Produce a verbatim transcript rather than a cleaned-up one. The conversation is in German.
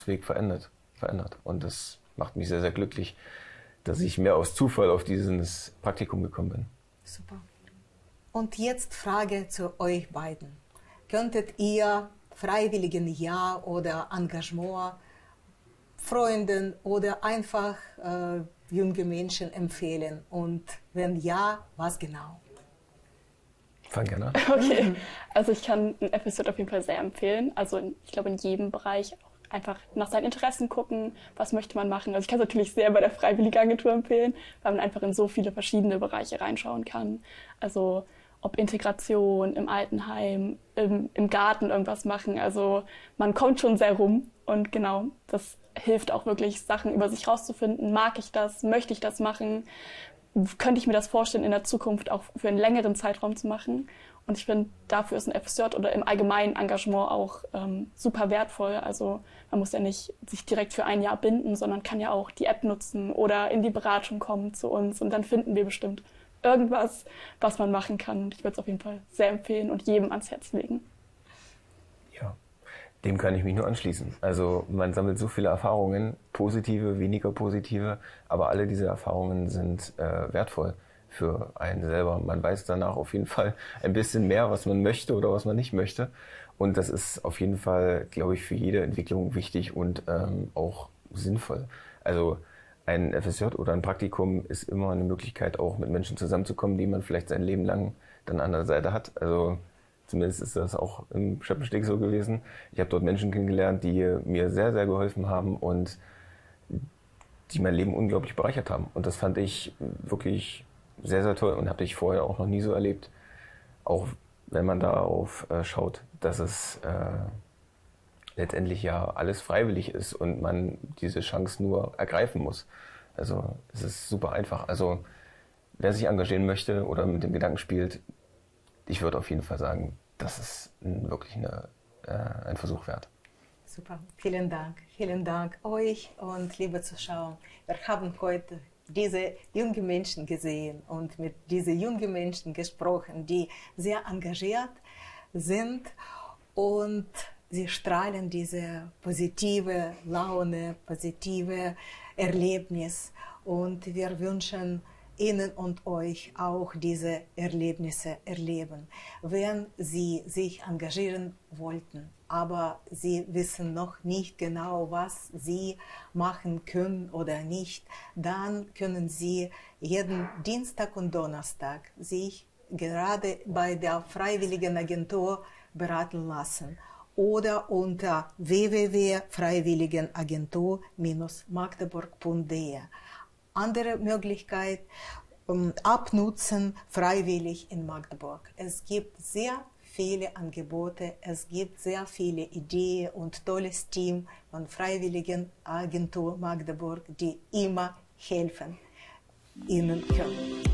Weg verändert, verändert. Und das macht mich sehr, sehr glücklich, dass ich mehr aus Zufall auf dieses Praktikum gekommen bin. Super. Und jetzt Frage zu euch beiden. Könntet ihr Freiwilligenjahr oder Engagement Freunden oder einfach äh, junge Menschen empfehlen? Und wenn ja, was genau? Fang gerne an. Okay, also ich kann ein F S J auf jeden Fall sehr empfehlen. Also in, ich glaube in jedem Bereich auch einfach nach seinen Interessen gucken, was möchte man machen. Also ich kann es natürlich sehr bei der Freiwilligenagentur empfehlen, weil man einfach in so viele verschiedene Bereiche reinschauen kann. Also ob Integration im Altenheim, im, im Garten irgendwas machen. Also man kommt schon sehr rum und genau, das hilft auch wirklich, Sachen über sich rauszufinden. Mag ich das? Möchte ich das machen? Könnte ich mir das vorstellen, in der Zukunft auch für einen längeren Zeitraum zu machen. Und ich finde, dafür ist ein F S J oder im allgemeinen Engagement auch ähm, super wertvoll. Also man muss ja nicht sich direkt für ein Jahr binden, sondern kann ja auch die App nutzen oder in die Beratung kommen zu uns. Und dann finden wir bestimmt irgendwas, was man machen kann. Und ich würde es auf jeden Fall sehr empfehlen und jedem ans Herz legen. Ja, dem kann ich mich nur anschließen. Also man sammelt so viele Erfahrungen, positive, weniger positive, aber alle diese Erfahrungen sind äh, wertvoll für einen selber. Man weiß danach auf jeden Fall ein bisschen mehr, was man möchte oder was man nicht möchte. Und das ist auf jeden Fall, glaube ich, für jede Entwicklung wichtig und ähm, auch sinnvoll. Also ein F S J oder ein Praktikum ist immer eine Möglichkeit, auch mit Menschen zusammenzukommen, die man vielleicht sein Leben lang dann an der Seite hat. Also zumindest ist das auch im Schöppensteg so gewesen. Ich habe dort Menschen kennengelernt, die mir sehr, sehr geholfen haben und die mein Leben unglaublich bereichert haben. Und das fand ich wirklich sehr, sehr toll und habe ich vorher auch noch nie so erlebt. Auch wenn man darauf äh, schaut, dass es äh, letztendlich ja alles freiwillig ist und man diese Chance nur ergreifen muss. Also es ist super einfach. Also wer sich engagieren möchte oder mit dem Gedanken spielt, ich würde auf jeden Fall sagen, das ist wirklich eine, äh, ein Versuch wert. Super, vielen Dank. Vielen Dank euch und liebe Zuschauer. Wir haben heute diese jungen Menschen gesehen und mit diesen jungen Menschen gesprochen, die sehr engagiert sind und sie strahlen diese positive Laune, positive Erlebnis und wir wünschen Ihnen und euch auch diese Erlebnisse erleben. Wenn Sie sich engagieren wollten, aber Sie wissen noch nicht genau, was Sie machen können oder nicht, dann können Sie jeden Dienstag und Donnerstag sich gerade bei der Freiwilligenagentur beraten lassen oder unter w w w punkt freiwilligenagentur Bindestrich magdeburg punkt de. Andere Möglichkeit, um, abnutzen, freiwillig in Magdeburg. Es gibt sehr viele Angebote, es gibt sehr viele Ideen und tolles Team von Freiwilligenagentur Magdeburg, die immer helfen Ihnen können.